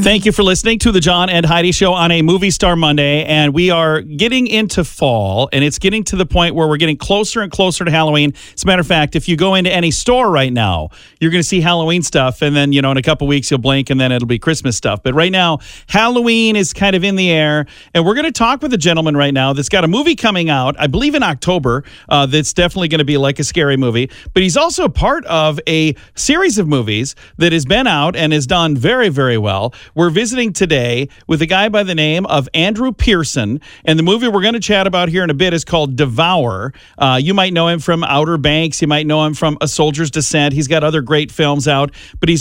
Thank you for listening to the John and Heidi Show on a Movie Star Monday. And we are getting into fall, and it's getting to the point where we're getting closer and closer to Halloween. As a matter of fact, if you go into any store right now, you're going to see Halloween stuff. And then, in a couple weeks, you'll blink, and then it'll be Christmas stuff. But right now, Halloween is kind of in the air. And we're going to talk with a gentleman right now that's got a movie coming out, I believe in October, that's definitely going to be like a scary movie. But he's also part of a series of movies that has been out and has done very, very well. We're visiting today with a guy by the name of Andrew Pearson, and the movie we're going to chat about here in a bit is called Devour. You might know him from Outer Banks. You might know him from A Soldier's Descent. He's got other great films out, but he's